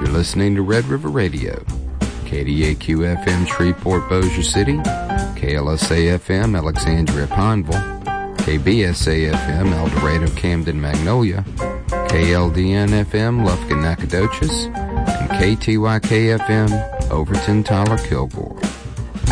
You're listening to Red River Radio, KDAQ-FM Shreveport, Bossier City, KLSA-FM Alexandria, Pineville, KBSA-FM El Dorado, Camden, Magnolia, KLDN-FM Lufkin, Nacogdoches, and KTYK-FM Overton, Tyler, Kilgore.